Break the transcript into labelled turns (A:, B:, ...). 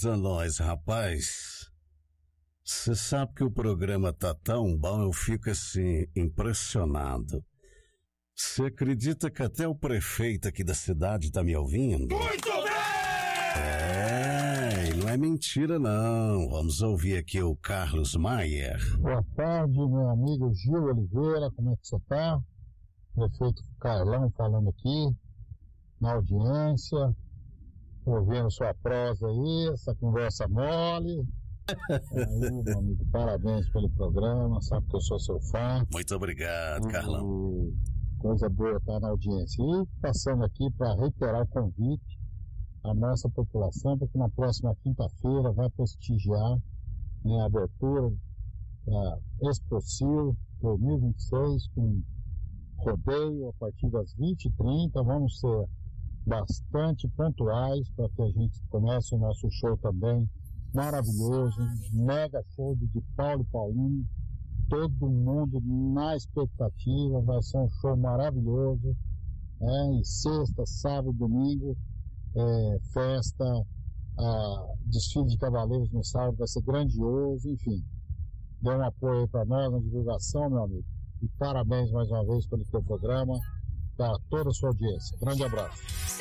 A: Eita, nós, rapaz. Você sabe que o programa tá tão bom, eu fico assim, impressionado. Você acredita que até o prefeito aqui da cidade tá me ouvindo?
B: Muito bem!
A: E não é mentira não. Vamos ouvir aqui o Carlos Maier.
C: Boa tarde, meu amigo Gil Oliveira, como é que você tá? Prefeito Carlão falando aqui, na audiência, ouvindo sua prosa aí, essa conversa mole. Aí, meu amigo, parabéns pelo programa, sabe que eu sou seu fã.
A: Muito obrigado, Carlão.
C: Coisa boa estar na audiência. E passando aqui para reiterar o convite à nossa população, porque na próxima quinta-feira vai prestigiar, né, a abertura da Exposil 2026 com rodeio a partir das 20h30. Vamos ser bastante pontuais para que a gente comece o nosso show também maravilhoso, mega show de Paulo e Paulinho, todo mundo na expectativa, vai ser um show maravilhoso, em sexta, sábado, domingo, festa, desfile de cavaleiros no sábado, vai ser grandioso, enfim, dê um apoio aí para nós na divulgação, meu amigo, e parabéns mais uma vez pelo teu programa, para toda a sua audiência, grande abraço.